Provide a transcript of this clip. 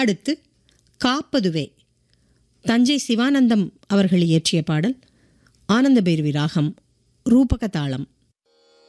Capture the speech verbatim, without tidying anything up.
அடுத்து காப்பதுவே தஞ்சை சிவானந்தம் அவர்கள் இயற்றிய பாடல். ஆனந்த பைரவி ராகம், ரூபக தாளம்.